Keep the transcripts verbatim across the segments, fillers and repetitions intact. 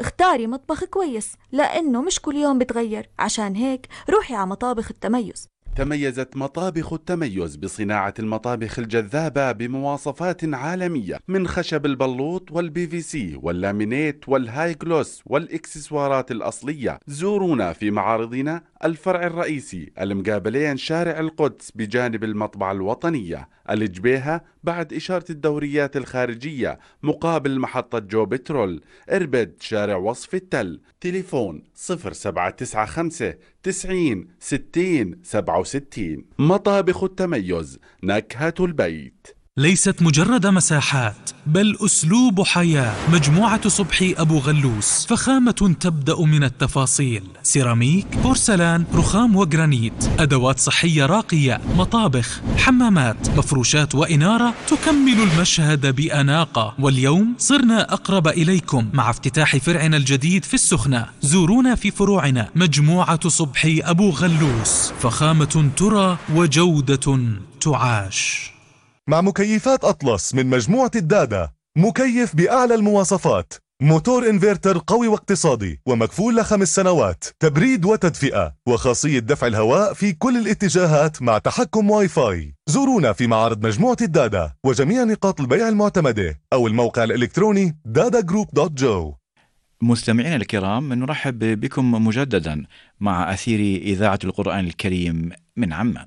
اختاري مطبخ كويس لأنه مش كل يوم بتغير، عشان هيك روحي على مطابخ التميز. تميزت مطابخ التميز بصناعة المطابخ الجذابة بمواصفات عالمية، من خشب البلوط والبي في سي واللامينيت والهاي جلوس والإكسسوارات الأصلية. زورونا في معارضنا الفرع الرئيسي المقابلين شارع القدس بجانب المطبعة الوطنية، الجبيهة بعد إشارة الدوريات الخارجية مقابل محطة جو بترول، إربد شارع وصف التل. تليفون صفر سبعة تسعة خمسة تسعين ستين سبعة وستين. مطابخ التميز، نكهة البيت. ليست مجرد مساحات بل أسلوب حياة. مجموعة صبحي أبو غلوس، فخامة تبدأ من التفاصيل، سيراميك، بورسلان، رخام وجرانيت، أدوات صحية راقية، مطابخ، حمامات، مفروشات وإنارة تكمل المشهد بأناقة. واليوم صرنا أقرب إليكم مع افتتاح فرعنا الجديد في السخنة. زورونا في فروعنا. مجموعة صبحي أبو غلوس، فخامة ترى وجودة تعاش. مع مكيفات أطلس من مجموعة الدادا، مكيف بأعلى المواصفات، موتور انفرتر قوي واقتصادي ومكفول لخمس سنوات، تبريد وتدفئة، وخاصية دفع الهواء في كل الاتجاهات مع تحكم واي فاي. زورونا في معارض مجموعة الدادا وجميع نقاط البيع المعتمدة أو الموقع الإلكتروني دادا جروب دوت جو. مستمعينا الكرام، نرحب بكم مجددا مع أثير إذاعة القرآن الكريم من عمان.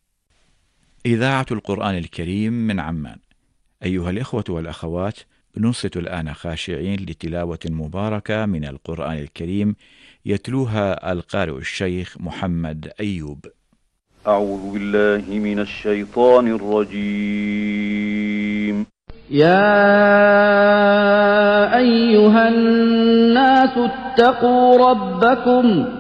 إذاعة القرآن الكريم من عمان. أيها الإخوة والأخوات، ننصت الآن خاشعين لتلاوة مباركة من القرآن الكريم يتلوها القارئ الشيخ محمد أيوب. أعوذ بالله من الشيطان الرجيم. يا أيها الناس اتقوا ربكم